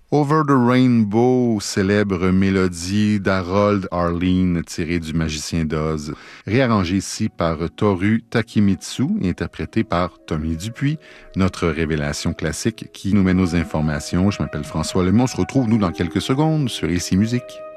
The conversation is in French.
Over the Rainbow, célèbre mélodie d'Harold Arleen tirée du Magicien d'Oz, réarrangée ici par Toru Takemitsu et interprétée par Tommy Dupuis, notre révélation classique qui nous mène aux informations. Je m'appelle François Lemay. On se retrouve, nous, dans quelques secondes sur Ici Musique.